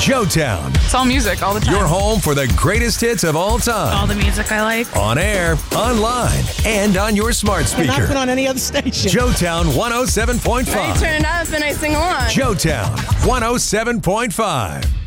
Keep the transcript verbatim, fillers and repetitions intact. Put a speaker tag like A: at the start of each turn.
A: Joetown,
B: It's all music all the time.
A: your home for the greatest hits of all time.
B: all the music I like.
A: On air, online, and on your smart
C: And not
A: speaker.
C: put on any other station.
A: Joetown one oh seven point
D: I
A: five.
D: turn it up and I sing along.
A: Joetown one oh seven point five.